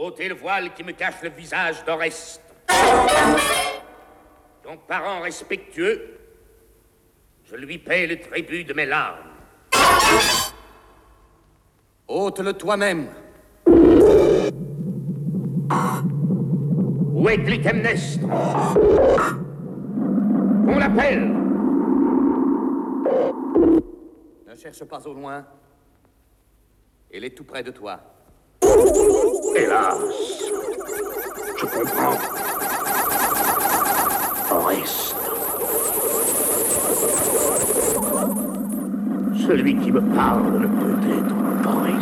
ôtez le voile qui me cache le visage d'Oreste. Ton parent respectueux, je lui paie le tribut de mes larmes. Ôte-le toi-même. Où est Clytemnestre? On l'appelle. Ne cherche pas au loin. Elle est tout près de toi. Hélas, je comprends. Oreste. Celui qui me parle ne peut être Oreste.